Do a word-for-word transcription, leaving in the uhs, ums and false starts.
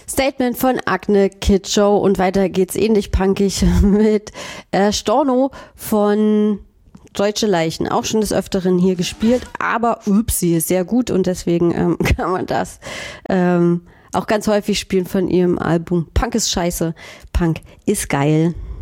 Statement von Agne Kid-Show und weiter geht's ähnlich punkig mit äh, Storno von Deutsche Leichen. Auch schon des Öfteren hier gespielt, aber upsie, ist sehr gut und deswegen ähm, kann man das ähm, auch ganz häufig spielen von ihrem Album Punk ist scheiße, Punk ist geil.